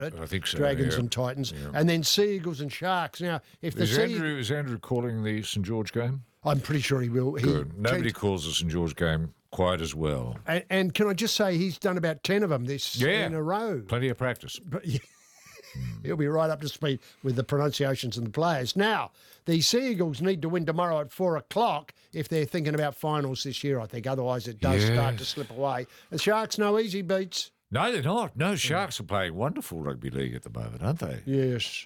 I think so. Dragons yeah. and Titans, Yeah. and then Sea Eagles and Sharks. Now, if the Is Andrew calling the St George game? I'm pretty sure he will. Good. Nobody calls the St George game quite as well. And can I just say he's done about 10 of them in a row. Plenty of practice. But he'll be right up to speed with the pronunciations and the players. Now, the Sea Eagles need to win tomorrow at 4:00 if they're thinking about finals this year, I think. Otherwise, it does start to slip away. The Sharks, no easy beats. No, they're not. No, Sharks are playing wonderful rugby league at the moment, aren't they? Yes.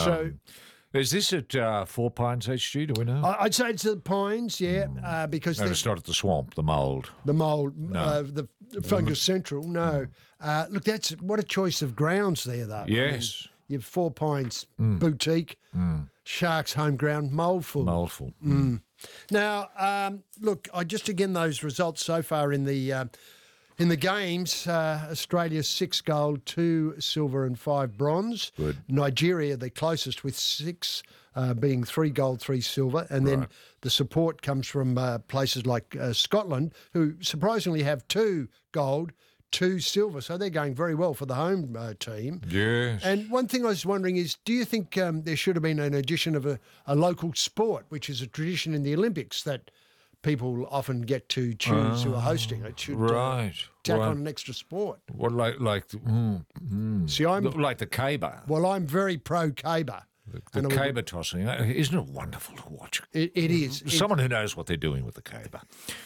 Is this at Four Pines HG, do we know? I'd say it's the Pines, because No, it's not at the Swamp, the Mould. the mould, the Fungus Central. No, look, what a choice of grounds there, though. Yes. I mean, you've Four Pines Boutique, Sharks home ground, Mouldful. Mouldful. Now, look, again those results so far in the games, Australia 6 gold, 2 silver and 5 bronze. Good. Nigeria the closest with 6, being 3 gold, 3 silver. And then the support comes from places like Scotland, who surprisingly have 2 gold, 2 silver. So they're going very well for the home team. Yes. And one thing I was wondering is, do you think there should have been an addition of a local sport, which is a tradition in the Olympics that people often get to choose who are hosting it? Should tack on an extra sport. Well, See, I'm like the caber. Well, I'm very pro caber. The caber tossing. Isn't it wonderful to watch? It is. Someone who knows what they're doing with the caber.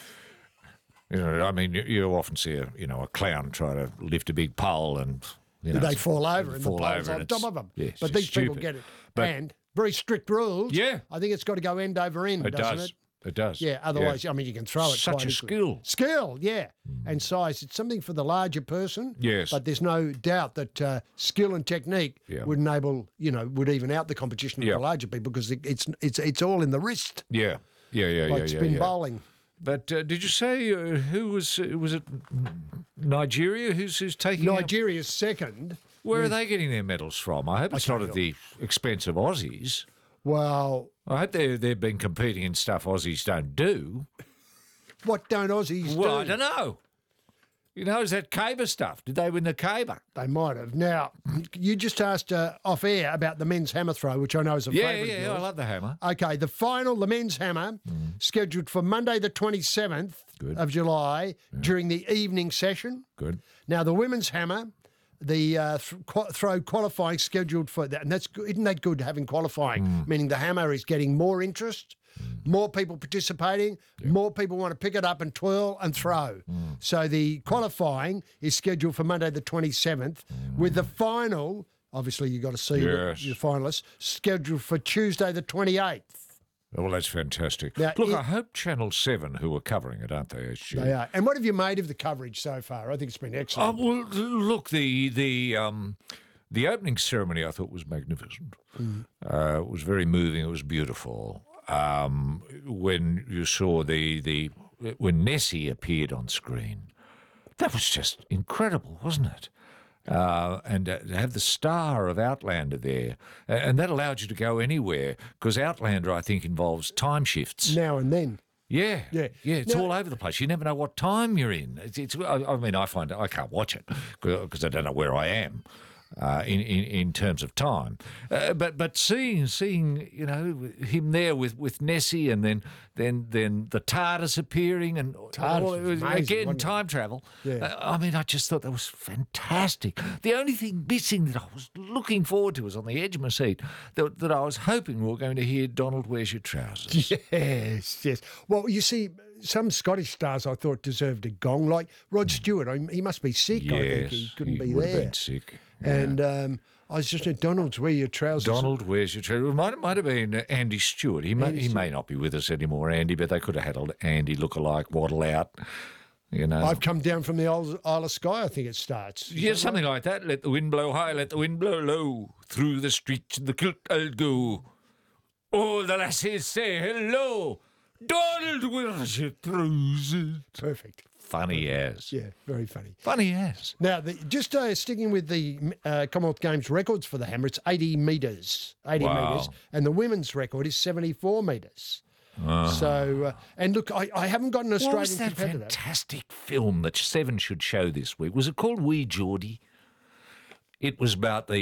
You know, I mean, you often see a clown try to lift a big pole and they fall over and the fall pole's over on and top of them. Yes, but these people get it. And very strict rules. Yeah. I think it's got to go end over end, doesn't it? It does. Yeah, otherwise, I mean, you can throw it. Such quite a easily. skill. Skill, yeah. And size. It's something for the larger person. Yes. But there's no doubt that skill and technique would enable, would even out the competition for the larger people because it's all in the wrist. Yeah. Like spin bowling. But did you say who was it Nigeria who's taking Nigeria's second. Where are they getting their medals from? I hope it's not at the expense of Aussies. Well, I hope they've been competing in stuff Aussies don't do. What don't Aussies do? Well, I don't know. Is that caber stuff? Did they win the caber? They might have. Now, you just asked off air about the men's hammer throw, which I know is a favourite of yours. Yeah, I love the hammer. Okay, the men's hammer, scheduled for Monday the 27th of July during the evening session. Good. Now, the women's hammer, the throw qualifying scheduled for that, and that's good. Isn't that good having qualifying? Meaning the hammer is getting more interest, more people participating, more people want to pick it up and twirl and throw. So the qualifying is scheduled for Monday the 27th, with the final. Obviously, you've got to see your finalists scheduled for Tuesday the 28th. Well, that's fantastic. Now, look, I hope Channel 7, who are covering it, aren't they, SG? They are. And what have you made of the coverage so far? I think it's been excellent. Well, look, the opening ceremony I thought was magnificent. It was very moving. It was beautiful. When you saw when Nessie appeared on screen, that was just incredible, wasn't it? And to have the star of Outlander there, and that allowed you to go anywhere, because Outlander, I think, involves time shifts. Now and then. Yeah. It's all over the place. You never know what time you're in. I mean, I find I can't watch it because I don't know where I am in terms of time. But seeing him there with Nessie, and then the TARDIS appearing, and again time travel. Yeah. I mean, I just thought that was fantastic. The only thing missing that I was looking forward to was on the edge of my seat that I was hoping we were going to hear Donald, where's your trousers? Yes. Well, you see, some Scottish stars I thought deserved a gong, like Rod Stewart. He must be sick. Yes, I think he couldn't be would there. have been sick. And I was just at Donald's, where your trousers. Donald, where's your trousers? It might have been Andy Stewart. He may not be with us anymore, Andy, but they could have had an Andy lookalike waddle out. I've come down from the Isle of Skye, I think it starts. Yeah, something like that. Let the wind blow high, let the wind blow low. Through the streets of the kilt I'll go. All the lassies say hello. Donald, where's your trousers? Perfect. Funny as. Yeah, very funny. Funny as. Now, just sticking with the Commonwealth Games records for the hammer, it's 80 metres. 80 metres. And the women's record is 74 metres. So, and look, I haven't got an Australian what was that competitor. Fantastic film that Seven should show this week? Was it called Wee Geordie? It was about the